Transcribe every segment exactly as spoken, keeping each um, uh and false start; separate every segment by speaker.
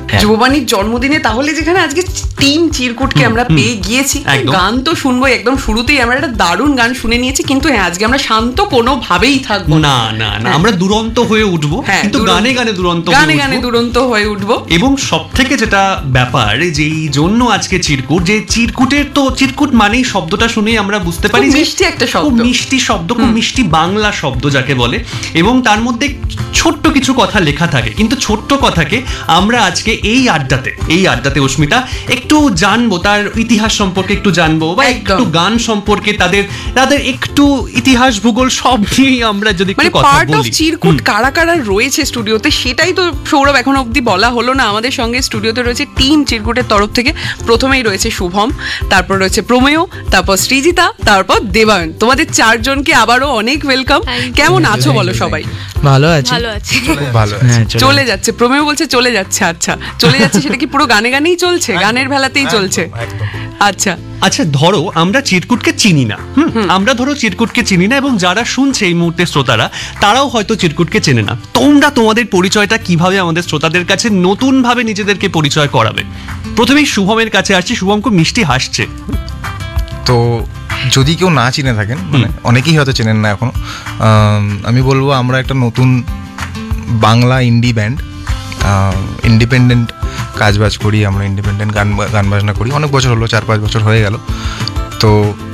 Speaker 1: যুববাণীর জন্মদিনে তাহলে যেখানে আজকে টিম চিরকুটকে আমরা পেয়ে গিয়েছি, গান তো শুনবো একদম শুরুতেই আমরা একটা দারুণ গান শুনে নিয়েছি, কিন্তু হ্যাঁ আজকে আমরা শান্ত কোনোভাবেই থাকবো
Speaker 2: না না না আমরা দুরন্ত হয়ে উঠবো, কিন্তু গানে গানে দুরন্ত
Speaker 1: গানে গানে দুরন্ত হয়ে উঠবো।
Speaker 2: এবং সব থেকে যেটা ব্যাপার যেই জন্য আজকে চিরকুট, যে চিরকুটের তো চিরকুট মানেই শব্দটা শুনেই আমরা বুঝতে পারি যে
Speaker 1: মিষ্টি একটা শব্দ,
Speaker 2: খুব মিষ্টি শব্দ, খুব মিষ্টি বাংলা শব্দ যাকে বলে, এবং তার মধ্যে ছোট্ট কিছু কথা লেখা থাকে। কিন্তু ছোট্ট কথাকে আমরা আজকে এই আড্ডাতে এই আড্ডাতে অস্মিতা একটু জানবো, তার ইতিহাস সম্পর্কে একটু জানবো, বা একটু গান সম্পর্কে তাদের তাদের একটু ইতিহাস ভূগোল সব নিয়েই আমরা যদি
Speaker 1: মানে পার্ট অফ চিরকুট কারা কারা রয়েছে স্টুডিওতে সেটাই তো সৌরভ এখন অবধি বলা হলো না। আমাদের সঙ্গে স্টুডিওতে রয়েছে টিম চিরকুটের তরফ থেকে। প্রথমেই রয়েছে শুভম, তারপর রয়েছে প্রমেয়, তারপর সৃজিতা, তারপর দেবায়ন। তোমাদের চারজনকে আবারও অনেক ওয়েলকাম। কেমন আছো বলো সবাই?
Speaker 3: ভালো আছি,
Speaker 4: ভালো আছি,
Speaker 3: ভালো
Speaker 1: চলে যাচ্ছে। প্রমেয় বলছে চলে যাচ্ছে। আচ্ছা চলে যাচ্ছে, সেটা কি পুরো গানে গানেই চলছে, গানের ভেলাতেই চলছে? আচ্ছা
Speaker 2: আচ্ছা ধরো আমরা চিরকুটকে চিনি না, আমরা ধরো চিরকুটকে চিনি না, এবং যারা শুনছে এই মুহূর্তে শ্রোতারা তারাও হয়তো চিরকুটকে চেনে না। তোমরা তোমাদের পরিচয়টা কিভাবে আমাদের শ্রোতাদের কাছে নতুন ভাবে নিজেদেরকে পরিচয় করাবে? প্রথমেই শুভমের কাছে আসছি। শুভম খুব মিষ্টি হাসছে।
Speaker 3: তো যদি কেউ না চিনে থাকেন, মানে অনেকেই হয়তো চেনেন না এখনো, আমি বলবো আমরা একটা নতুন বাংলা ইন্ডি ব্যান্ড, ইন্ডিপেন্ডেন্ট কাজবাজ করি আমরা, ইন্ডিপেন্ডেন্ট গান গান বাজনা করি। অনেক বছর হলো, চার পাঁচ বছর হয়ে গেল। তো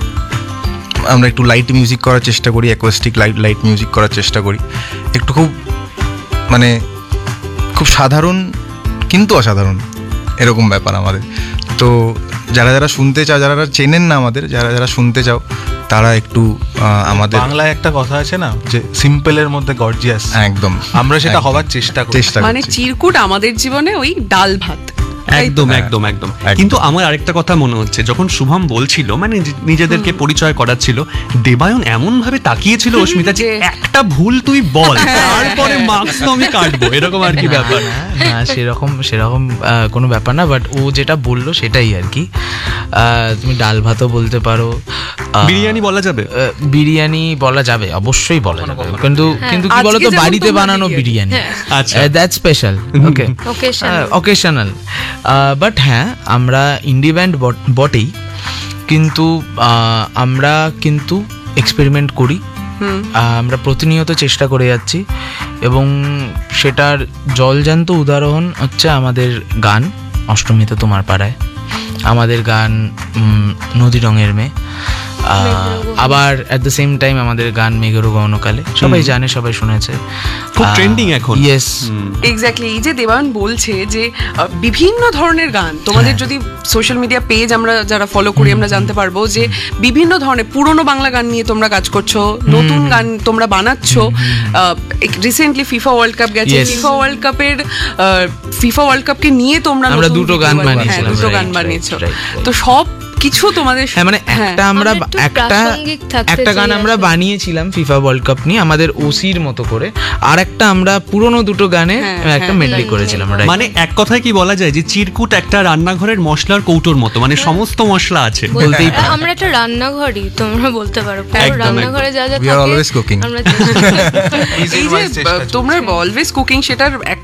Speaker 3: আমরা একটু লাইট মিউজিক করার চেষ্টা করি, অ্যাকোস্টিক লাইট লাইট মিউজিক করার চেষ্টা করি, একটু খুব মানে খুব সাধারণ কিন্তু অসাধারণ এরকম ব্যাপার আমাদের। তো যারা যারা শুনতে চাও, যারা যারা চেনেন না আমাদের, যারা যারা শুনতে চাও, তারা একটু আমাদের
Speaker 5: বাংলায় একটা কথা আছে না যে সিম্পলের মধ্যে গর্জিয়াস,
Speaker 3: একদম
Speaker 5: আমরা সেটা হওয়ার চেষ্টা করি।
Speaker 3: চেষ্টা
Speaker 1: মানে চিরকুট আমাদের জীবনে ওই ডাল ভাত।
Speaker 2: একদম একদম একদম। কিন্তু আমার আরেকটা কথা মনে হচ্ছে, যখন শুভম বলছিল মানে নিজেদেরকে পরিচয় করাচ্ছিল, দেবায়ন এমন ভাবে তাকিয়েছিল অস্মিতা যে একটা ভুল তুই বল, তারপরে মার্কস তো আমি কাটবো, এরকম আর কি ব্যাপার।
Speaker 6: না সেরকম সেরকম কোনো ব্যাপার না, বাট ও যেটা বললো সেটাই আর কি। তুমি ডাল ভাতও বলতে পারো,
Speaker 2: বিরিয়ানি বলা যাবে,
Speaker 6: বিরিয়ানি বলা যাবে, অবশ্যই বলা যাবে, কিন্তু কিন্তু কি বলতো বাড়িতে বানানো বিরিয়ানি, আচ্ছা that's special, okay occasional. But হ্যাঁ আমরা ইন্ডি ব্যান্ড বটেই, কিন্তু আমরা কিন্তু এক্সপেরিমেন্ট করি, আমরা প্রতিনিয়ত চেষ্টা করে যাচ্ছি, এবং সেটার জলজান্ত উদাহরণ হচ্ছে আমাদের গান অষ্টমীতে তোমার পাড়ায়, আমাদের গান নদী রঙের মেয়ে, আবার অ্যাট দ্য সেম টাইম আমাদের গান মেঘেরও গহনকালে, সবাই জানে, সবাই শুনেছে,
Speaker 2: খুব ট্রেন্ডিং এখন।
Speaker 6: Yes
Speaker 1: exactly. এই যে দেবায়ন বলছে যে বিভিন্ন ধরনের গান, তোমাদের যদি সোশ্যাল মিডিয়া পেজ আমরা যারা ফলো করি আমরা জানতে পারবো যে বিভিন্ন ধরনের পুরোনো বাংলা গান নিয়ে তোমরা কাজ করছো, নতুন গান তোমরা বানাচ্ছ। রিসেন্টলি ফিফা ওয়ার্ল্ড কাপ গেছে, ফিফা ওয়ার্ল্ড কাপের ফিফা ওয়ার্ল্ড কাপকে নিয়ে তোমরা
Speaker 6: আমরা দুটো গান বানিয়েছিলাম,
Speaker 1: দুটো গান বানিয়েছো। তো সব কিছু তোমাদের,
Speaker 6: হ্যাঁ মানে একটা আমরা একটা একটা গান আমরা বানিয়েছিলাম ফিফা ওয়ার্ল্ড কাপ নিয়ে আমাদের ওসির মতো করে, আর একটা আমরা পুরনো দুটো গানে একটা মেডলি করেছিলাম।
Speaker 2: মানে এক কথায় কি বলা যায় যে চিরকুট একটা রান্নাঘরের মশলার কৌটোর মতো, মানে সমস্ত মশলা আছে বলতেই পারো।
Speaker 4: আমরা একটা রান্নাঘরই তোমরা বলতে পারো, রান্নাঘরে যা যা
Speaker 3: থাকে আমরা অলওয়েজ কুকিং।
Speaker 1: এই যে তোমরা অলওয়েজ কুকিং, সেটার